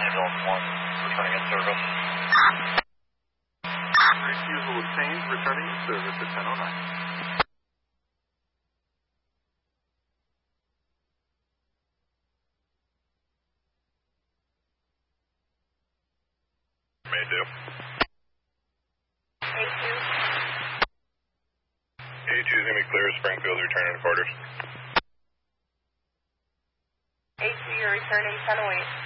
Ambulance 1, returning in service. Refusal obtained, returning in service at 10:09. May do. A2. A2 is going to be clear as Springfield, returning to quarters. A2, you're returning 10:08.